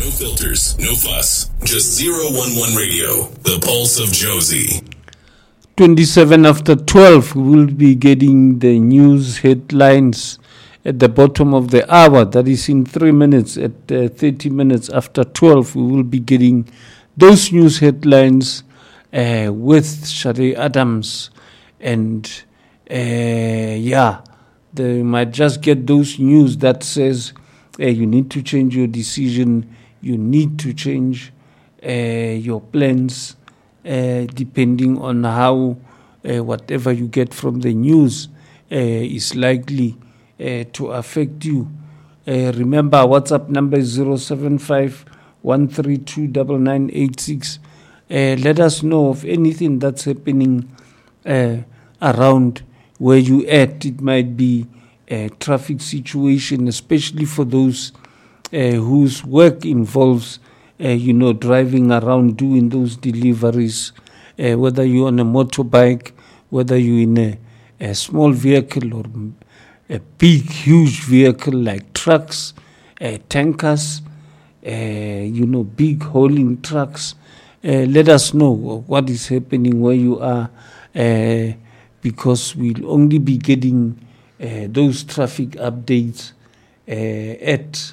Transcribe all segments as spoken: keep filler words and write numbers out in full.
No filters, no fuss. Just zero one one Radio, the pulse of Josie. twenty-seven after twelve, we will be getting the news headlines at the bottom of the hour. That is in three minutes. At uh, thirty minutes after twelve, we will be getting those news headlines uh, with Shade Adams. And uh, yeah, they might just get those news that says uh, you need to change your decision, you need to change uh, your plans, uh, depending on how uh, whatever you get from the news uh, is likely uh, to affect you. Uh, remember, our WhatsApp number is zero seven five, one three two, nine nine eight six. Uh, let us know of anything that's happening uh, around where you at. It might be a traffic situation, especially for those uh, whose work involves, uh, you know, driving around doing those deliveries, uh, whether you're on a motorbike, whether you're in a, a small vehicle or a big, huge vehicle like trucks, uh, tankers, uh, you know, big hauling trucks. Uh, let us know what is happening where you are, uh, because we'll only be getting uh, those traffic updates uh, at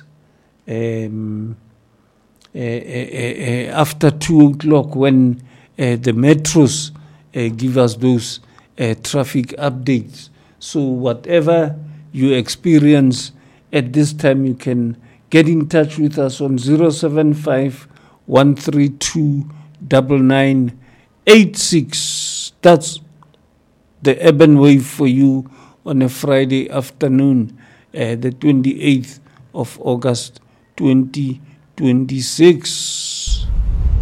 um, uh, uh, uh, after two o'clock when uh, the metros uh, give us those uh, traffic updates. So whatever you experience at this time, you can get in touch with us on zero seven five, one three two, nine nine eight six. That's the urban wave for you on a Friday afternoon, uh, the twenty-eighth of August, twenty twenty-six.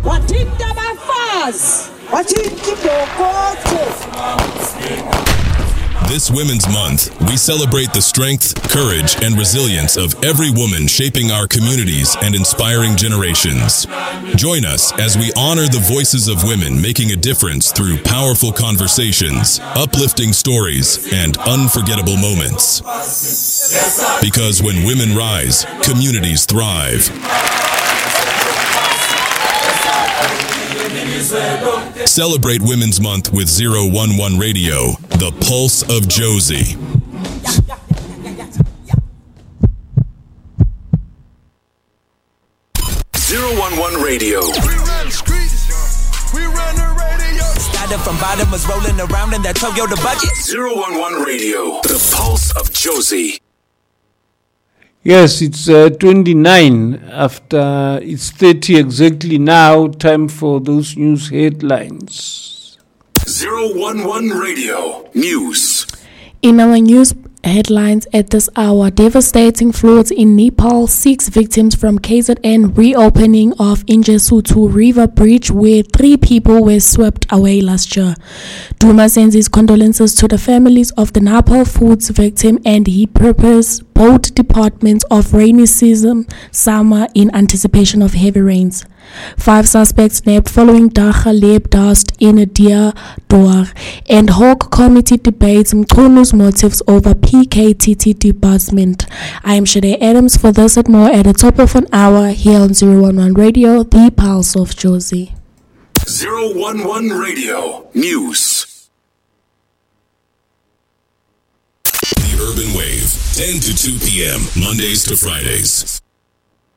This Women's Month, we celebrate the strength, courage, and resilience of every woman shaping our communities and inspiring generations. Join us as we honor the voices of women making a difference through powerful conversations, uplifting stories, and unforgettable moments. Because when women rise, communities thrive. Celebrate Women's Month with zero one one Radio, the pulse of Josie. zero one one Radio. We run the streets. We run the radio. Started from bottom, was rolling around in that Toyota budget. zero one one Radio, the pulse of Josie. Yes, it's uh, twenty-nine after, it's thirty exactly now. Time for those news headlines. zero one one Radio News. In our news headlines at this hour, devastating floods in Nepal, six victims from K Z N, reopening of Injesutu River Bridge where three people were swept away last year. Duma sends his condolences to the families of the Nepal Foods victim, and he prepares both departments of rainy season summer in anticipation of heavy rains. Five suspects nabbed following Dacha lab dust in a Deer Door, and Hawk Committee debates Mkonu's motives over P K T T disbursement. I am Shade Adams. For this and more at the top of an hour here on zero one one Radio, the pulse of Josie. zero one one Radio News. The Urban Wave, ten to two p.m., Mondays to Fridays.